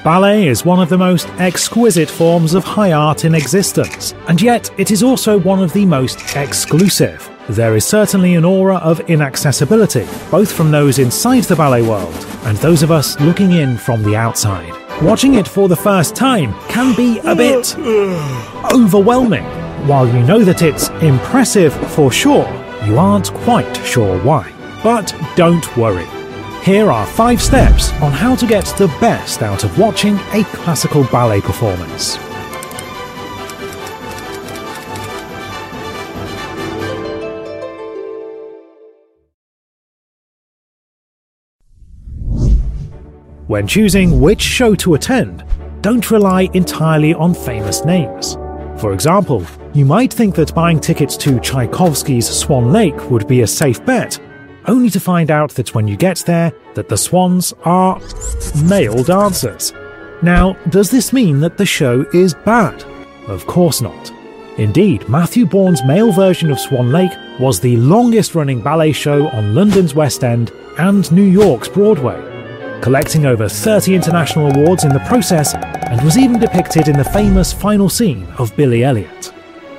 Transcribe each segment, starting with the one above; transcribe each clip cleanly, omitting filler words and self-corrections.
Ballet is one of the most exquisite forms of high art in existence, and yet it is also one of the most exclusive. There is certainly an aura of inaccessibility, both from those inside the ballet world and those of us looking in from the outside. Watching it for the first time can be a bit overwhelming. While you know that it's impressive for sure, you aren't quite sure why. But don't worry. Here are 5 steps on how to get the best out of watching a classical ballet performance. When choosing which show to attend, don't rely entirely on famous names. For example, you might think that buying tickets to Tchaikovsky's Swan Lake would be a safe bet, only to find out that when you get there, that the swans are male dancers. Now, does this mean that the show is bad? Of course not. Indeed, Matthew Bourne's male version of Swan Lake was the longest-running ballet show on London's West End and New York's Broadway, collecting over 30 international awards in the process, and was even depicted in the famous final scene of Billy Elliot.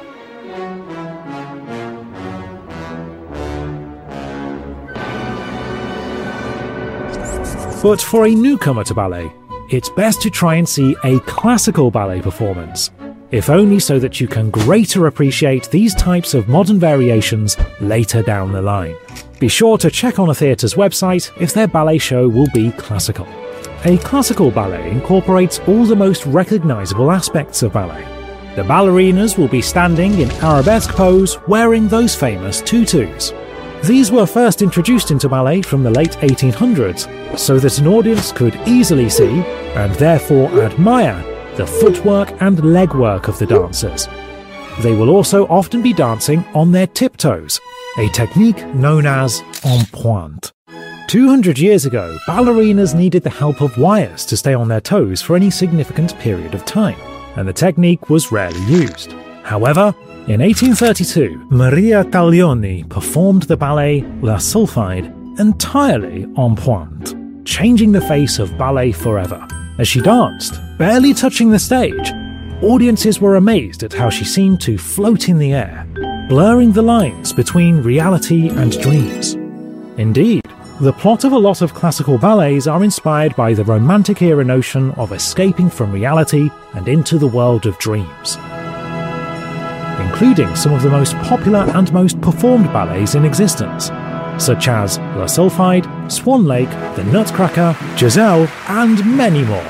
But for a newcomer to ballet, it's best to try and see a classical ballet performance, if only so that you can greater appreciate these types of modern variations later down the line. Be sure to check on a theatre's website if their ballet show will be classical. A classical ballet incorporates all the most recognizable aspects of ballet. The ballerinas will be standing in arabesque pose wearing those famous tutus. These were first introduced into ballet from the late 1800s, so that an audience could easily see, and therefore admire, the footwork and legwork of the dancers. They will also often be dancing on their tiptoes, a technique known as en pointe. 200 years ago, ballerinas needed the help of wires to stay on their toes for any significant period of time, and the technique was rarely used. However, in 1832, Maria Taglioni performed the ballet La Sulphide entirely en pointe, changing the face of ballet forever. As she danced, barely touching the stage, audiences were amazed at how she seemed to float in the air, blurring the lines between reality and dreams. Indeed, the plot of a lot of classical ballets are inspired by the Romantic era notion of escaping from reality and into the world of dreams, including some of the most popular and most performed ballets in existence, such as La Sulphide, Swan Lake, The Nutcracker, Giselle, and many more.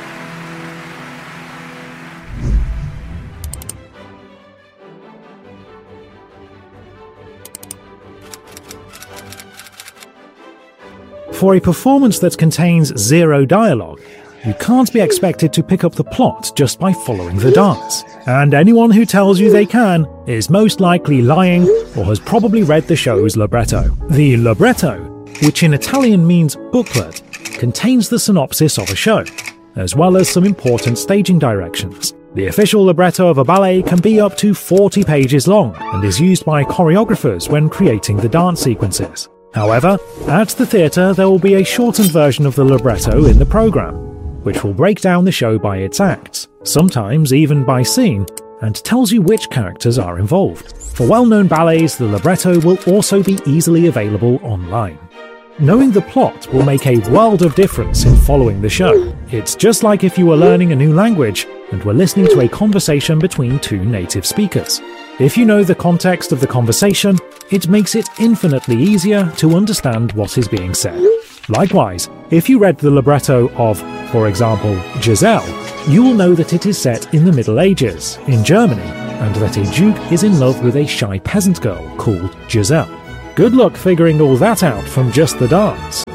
For a performance that contains zero dialogue, you can't be expected to pick up the plot just by following the dance. And anyone who tells you they can is most likely lying or has probably read the show's libretto. The libretto, which in Italian means booklet, contains the synopsis of a show, as well as some important staging directions. The official libretto of a ballet can be up to 40 pages long and is used by choreographers when creating the dance sequences. However, at the theatre there will be a shortened version of the libretto in the programme, which will break down the show by its acts, sometimes even by scene, and tells you which characters are involved. For well-known ballets, the libretto will also be easily available online. Knowing the plot will make a world of difference in following the show. It's just like if you were learning a new language and were listening to a conversation between two native speakers. If you know the context of the conversation, it makes it infinitely easier to understand what is being said. Likewise, if you read the libretto of, for example, Giselle, you will know that it is set in the Middle Ages, in Germany, and that a duke is in love with a shy peasant girl called Giselle. Good luck figuring all that out from just the dance.